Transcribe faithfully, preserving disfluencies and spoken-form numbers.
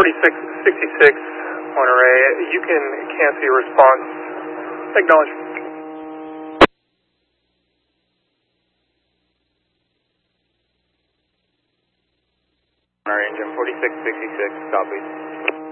forty-six sixty-six, Monterey, you can cancel your response. Acknowledge. Monterey, engine forty-six sixty-six, copy.